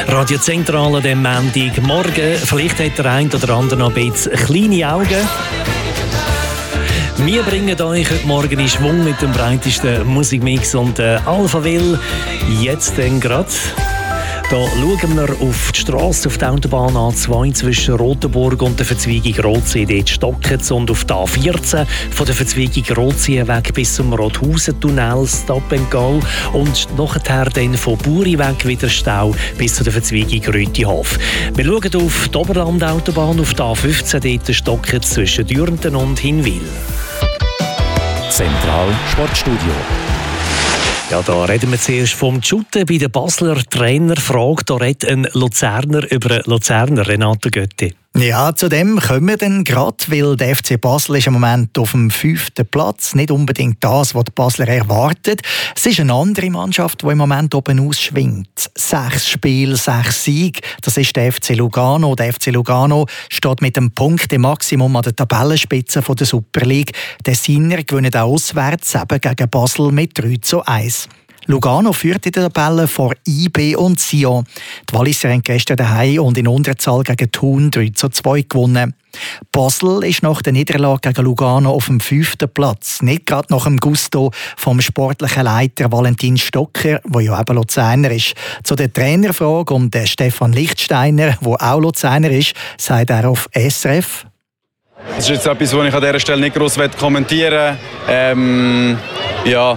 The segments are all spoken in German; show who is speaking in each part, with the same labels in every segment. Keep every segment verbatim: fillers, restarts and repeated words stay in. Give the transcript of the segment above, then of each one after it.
Speaker 1: Radio Zentral an diesem Montagmorgen. Vielleicht hat der eine oder andere noch ein bisschen kleine Augen. Wir bringen euch heute Morgen in Schwung mit dem breitesten Musikmix und äh, Alphaville. Jetzt dann gerade. Da schauen wir auf die Strasse, auf die Autobahn A zwei zwischen Rotenburg und der Verzweigung Rotsee. Dort stocken es. Und auf der A vierzehn von der Verzweigung Rotsee weg bis zum Rothausen-Tunnel Stop and Go. Und nachher dann von Buri weg wieder Stau bis zu der Verzweigung Rütihof. Wir schauen auf die Oberlandautobahn, auf der A fünfzehn. Dort stocken es zwischen Dürnten und Hinwil.
Speaker 2: Zentral Sportstudio.
Speaker 1: Ja, da reden wir zuerst vom Shooten bei der Basler Trainerfrage. Da redet ein Luzerner über einen Luzerner, Renato Götti.
Speaker 3: Ja, zu dem kommen wir dann gerade, weil der F C Basel ist im Moment auf dem fünften Platz. Nicht unbedingt das, was die Basler erwartet. Es ist eine andere Mannschaft, die im Moment oben ausschwingt. Sechs Spiele, sechs Siege. Das ist der F C Lugano. Der F C Lugano steht mit dem Punkte-Maximum an der Tabellenspitze der Super League. Der Sinner gewinnt auch auswärts eben gegen Basel mit drei zu eins. Lugano führt in der Tabelle vor I B und Sion. Die Walliser haben gestern daheim und in Unterzahl gegen Thun drei zu zwei gewonnen. Basel ist nach der Niederlage gegen Lugano auf dem fünften Platz. Nicht gerade nach dem Gusto vom sportlichen Leiter Valentin Stocker, der ja eben Luzerner ist. Zu der Trainerfrage um den Stefan Lichtsteiner, der auch Luzerner ist, sagt er auf S R F.
Speaker 4: Das ist jetzt etwas, was ich an dieser Stelle nicht gross kommentieren will. Ähm, ja.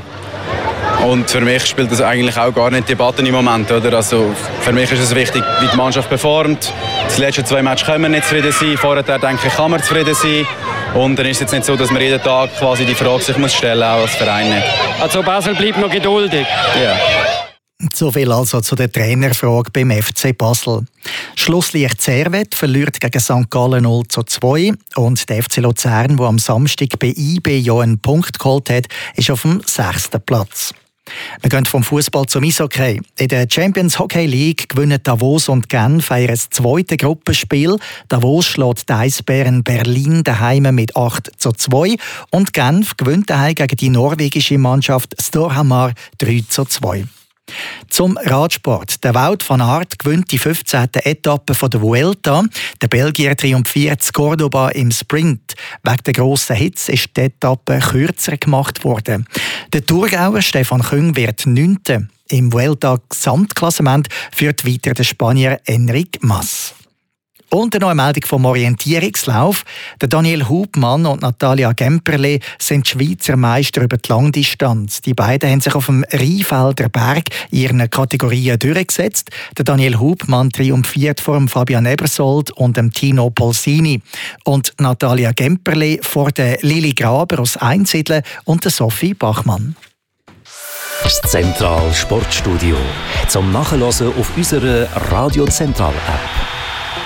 Speaker 4: Und für mich spielt das eigentlich auch gar nicht Debatten im Moment. Oder? Also für mich ist es wichtig, wie die Mannschaft performt. Die letzten zwei Matches können wir nicht zufrieden sein. Vorher denke ich, kann man zufrieden sein. Und dann ist es jetzt nicht so, dass man jeden Tag quasi die Frage sich muss stellen muss, auch als Verein nicht.
Speaker 5: Also Basel bleibt noch geduldig.
Speaker 4: Ja.
Speaker 3: So viel also zu der Trainerfrage beim F C Basel. Schlusslicht Servet verliert gegen Sankt Gallen null zu zwei und der F C Luzern, der am Samstag bei I B ja einen Punkt geholt hat, ist auf dem sechsten Platz. Wir gehen vom Fußball zum Eishockey. In der Champions Hockey League gewinnen Davos und Genf ihr zweites Gruppenspiel. Davos schlägt die Eisbären Berlin daheim mit acht zu zwei und Genf gewinnt daheim gegen die norwegische Mannschaft Storhamar drei zu zwei. Zum Radsport. Der Wout van Aert gewinnt die fünfzehnte Etappe von der Vuelta. Der Belgier triumphiert in Cordoba im Sprint. Wegen der grossen Hitze ist die Etappe kürzer gemacht worden. Der Thurgauer Stefan Küng wird neunter Im Vuelta-Gesamtklassement führt weiter der Spanier Enric Mas. Und noch eine Meldung vom Orientierungslauf. Der Daniel Hubmann und Natalia Gemperle sind Schweizer Meister über die Langdistanz. Die beiden haben sich auf dem Rheinfelder Berg in ihren Kategorien durchgesetzt. Der Daniel Hubmann triumphiert vor dem Fabian Ebersold und dem Tino Polsini. Und Natalia Gemperle vor der Lili Graber aus Einsiedeln und der Sophie Bachmann.
Speaker 2: Das Zentral Sportstudio. Zum Nachhören auf unserer Radio Zentral App.